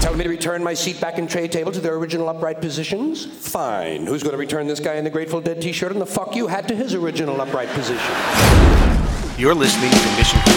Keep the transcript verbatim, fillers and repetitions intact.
Telling me to return my seat back and tray table to their original upright positions? Fine. Who's going to return this guy in the Grateful Dead t-shirt and the fuck you hat to his original upright position? You're listening to Mission